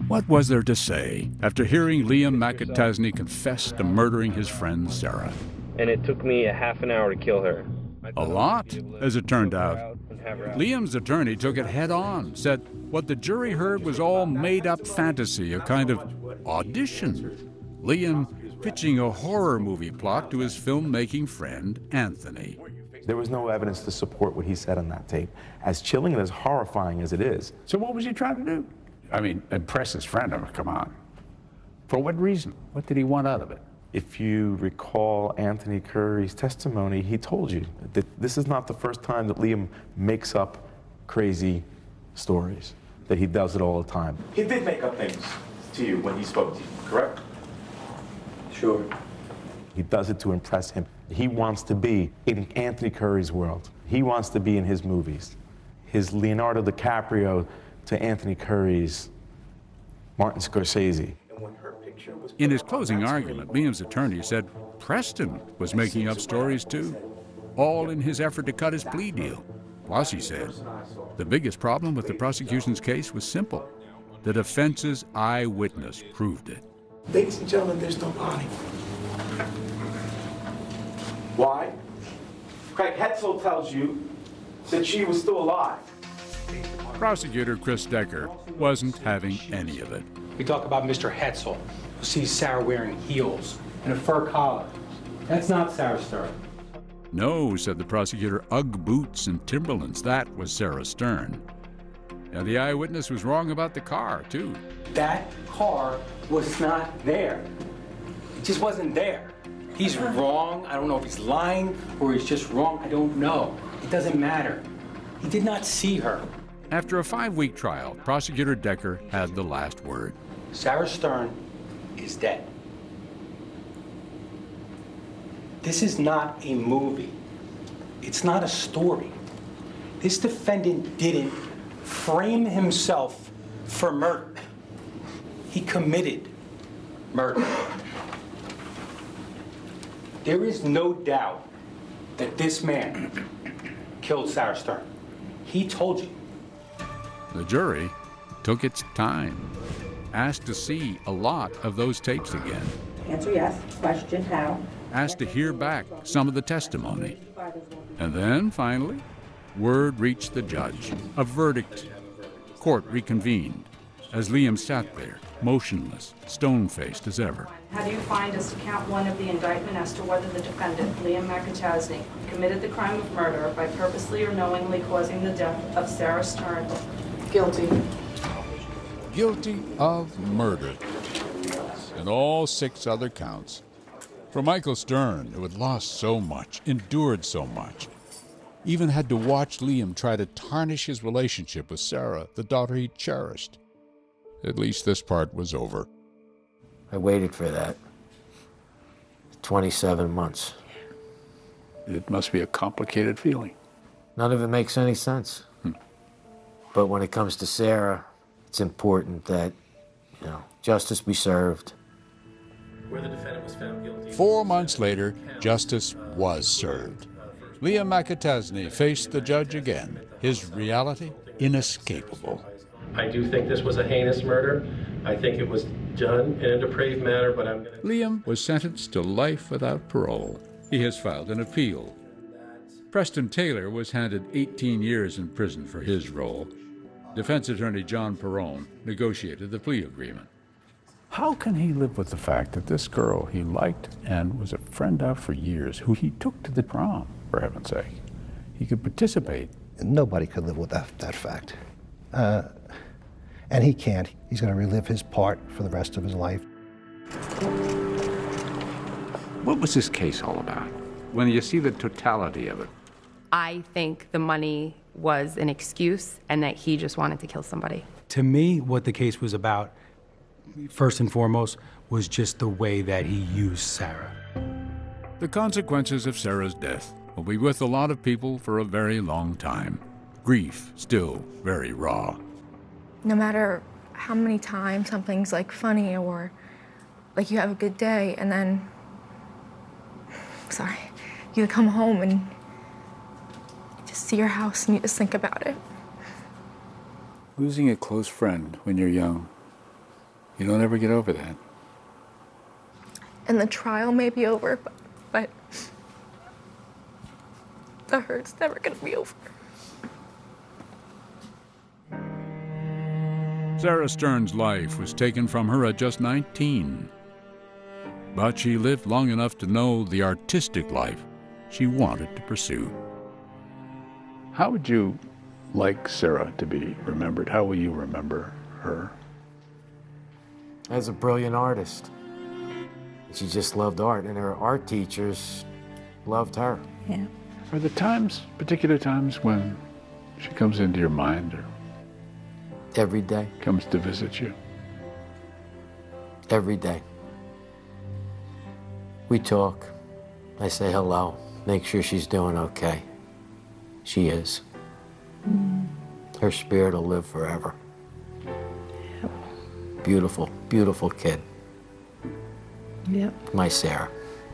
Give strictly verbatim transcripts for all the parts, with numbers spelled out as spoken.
What was there to say after hearing Liam McAtasney confess to murdering his friend Sarah? And it took me a half an hour to kill her. A lot, as it turned out. Liam's attorney took it head on, said what the jury heard was all made-up fantasy, a kind of audition. Liam pitching a horror movie plot to his filmmaking friend, Anthony. There was no evidence to support what he said on that tape, as chilling and as horrifying as it is. So what was he trying to do? I mean, impress his friend? Oh, come on. For what reason? What did he want out of it? If you recall Anthony Curry's testimony, he told you that this is not the first time that Liam makes up crazy stories, that he does it all the time. He did make up things to you when he spoke to you, correct? Sure. He does it to impress him. He wants to be in Anthony Curry's world. He wants to be in his movies. His Leonardo DiCaprio to Anthony Curry's Martin Scorsese. In his closing argument, Liam's attorney said Preston was making up stories too, all in his effort to cut his plea deal. Plus, he said, the biggest problem with the prosecution's case was simple. The defense's eyewitness proved it. Ladies and gentlemen, there's no body. Why? Craig Hetzel tells you that she was still alive. Prosecutor Chris Decker wasn't having any of it. We talk about Mister Hetzel, who sees Sarah wearing heels and a fur collar. That's not Sarah Stern. No, said the prosecutor, Ugg boots and Timberlands. That was Sarah Stern. And the eyewitness was wrong about the car, too. That car was not there. It just wasn't there. He's wrong. I don't know if he's lying or he's just wrong. I don't know. It doesn't matter. He did not see her. After a five-week trial, Prosecutor Decker had the last word. Sarah Stern is dead. This is not a movie. It's not a story. This defendant didn't frame himself for murder. He committed murder. There is no doubt that this man killed Sarah Stern. He told you. The jury took its time, asked to see a lot of those tapes again. Answer yes. Question how? Asked to hear back some of the testimony. And then, finally, word reached the judge. A verdict. Court reconvened as Liam sat there, motionless, stone-faced as ever. How do you find as to count one of the indictment as to whether the defendant, Liam McAtasney, committed the crime of murder by purposely or knowingly causing the death of Sarah Stern? Guilty. Guilty of murder. And all six other counts. For Michael Stern, who had lost so much, endured so much, even had to watch Liam try to tarnish his relationship with Sarah, the daughter he cherished. At least this part was over. I waited for that. twenty-seven months. It must be a complicated feeling. None of it makes any sense. Hmm. But when it comes to Sarah, it's important that, you know, justice be served. Where the defendant was found guilty. Four months later, justice was served. Liam McAtasney faced the judge again, his reality inescapable. I do think this was a heinous murder. I think it was done in a depraved manner, but I'm going to... Liam was sentenced to life without parole. He has filed an appeal. Preston Taylor was handed eighteen years in prison for his role. Defense attorney John Perrone negotiated the plea agreement. How can he live with the fact that this girl he liked and was a friend of for years, who he took to the prom, for heaven's sake, he could participate? Nobody could live with that, that fact. Uh, and he can't. He's going to relive his part for the rest of his life. What was this case all about? When you see the totality of it. I think the money was an excuse and that he just wanted to kill somebody. To me, what the case was about, first and foremost, was just the way that he used Sarah. The consequences of Sarah's death will be with a lot of people for a very long time. Grief still very raw. No matter how many times something's like funny or like you have a good day and then, sorry, you come home and you just see your house and you just think about it. Losing a close friend when you're young You don't ever get over that. And the trial may be over, but, but the hurt's never gonna be over. Sarah Stern's life was taken from her at just nineteen. But she lived long enough to know the artistic life she wanted to pursue. How would you like Sarah to be remembered? How will you remember her? As a brilliant artist. She just loved art, and her art teachers loved her. Yeah. Are there times, particular times, when she comes into your mind or Every day. comes to visit you? Every day. We talk. I say hello. Make sure she's doing okay. She is. Mm. Her spirit will live forever. Yep. Beautiful, beautiful kid. Yep. My Sarah.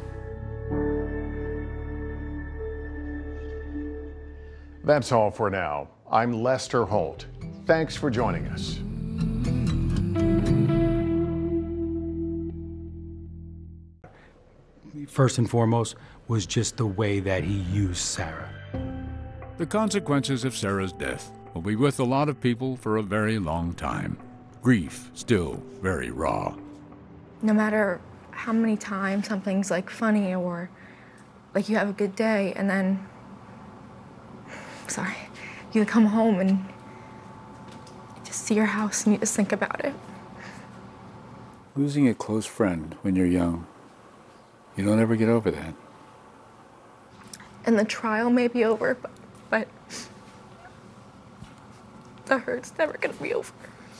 That's all for now. I'm Lester Holt. Thanks for joining us. First and foremost was just the way that he used Sarah. The consequences of Sarah's death will be with a lot of people for a very long time. Grief still very raw. No matter how many times something's like funny or like you have a good day and then, sorry, you come home and you just see your house and you just think about it. Losing a close friend when you're young, you don't ever get over that. And the trial may be over, but, but the hurt's never gonna be over.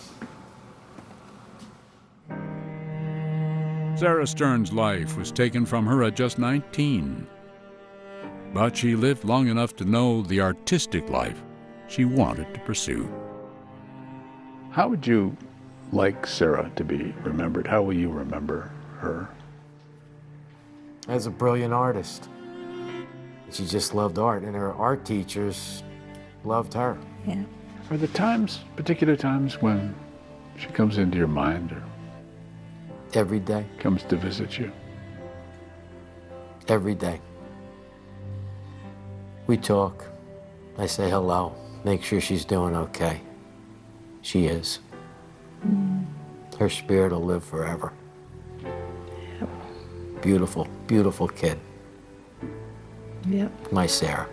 Sarah Stern's life was taken from her at just nineteen. But she lived long enough to know the artistic life she wanted to pursue. How would you like Sarah to be remembered? How will you remember her? As a brilliant artist. She just loved art, and her art teachers loved her. Yeah. Are there times, particular times, when she comes into your mind or Every day. comes to visit you? Every day. We talk. I say hello. Make sure she's doing okay. She is. Mm. Her spirit will live forever. Yep. Beautiful, beautiful kid. Yep. My Sarah.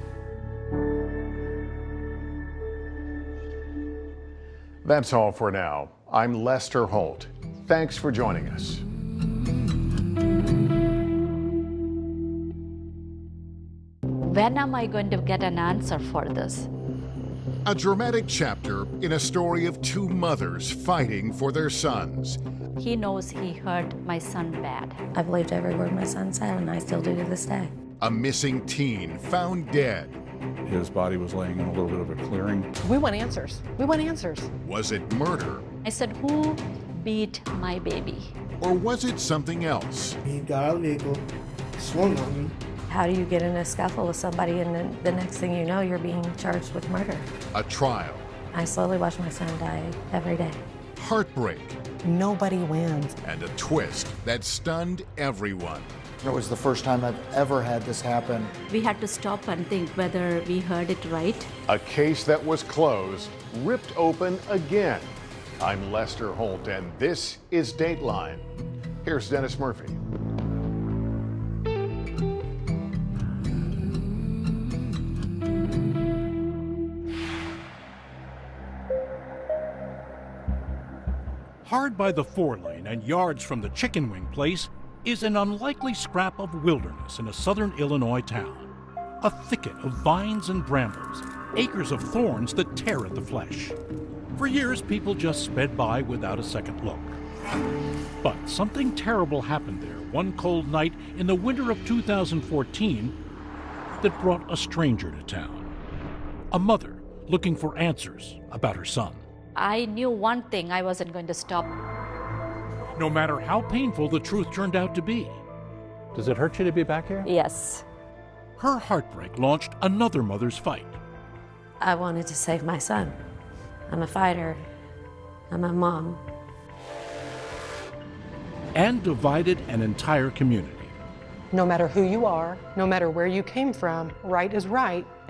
That's all for now. I'm Lester Holt. Thanks for joining us. When am I going to get an answer for this? A dramatic chapter in a story of two mothers fighting for their sons. He knows he hurt my son bad. I believed every word my son said, and I still do to this day. A missing teen found dead. His body was laying in a little bit of a clearing. We want answers. We want answers. Was it murder? I said, who beat my baby? Or was it something else? He got out of the vehicle, swung on me. How do you get in a scuffle with somebody and then the next thing you know, you're being charged with murder? A trial. I slowly watch my son die every day. Heartbreak. Nobody wins. And a twist that stunned everyone. It was the first time I've ever had this happen. We had to stop and think whether we heard it right. A case that was closed, ripped open again. I'm Lester Holt, and this is Dateline. Here's Dennis Murphy. Hard by the four-lane and yards from the chicken wing place is an unlikely scrap of wilderness in a southern Illinois town. A thicket of vines and brambles, acres of thorns that tear at the flesh. For years, people just sped by without a second look. But something terrible happened there one cold night in the winter of two thousand fourteen that brought a stranger to town. A mother looking for answers about her son. I knew one thing, I wasn't going to stop. No matter how painful the truth turned out to be. Does it hurt you to be back here? Yes. Her heartbreak launched another mother's fight. I wanted to save my son. I'm a fighter. I'm a mom. and divided an entire community. No matter who you are, no matter where you came from, right is right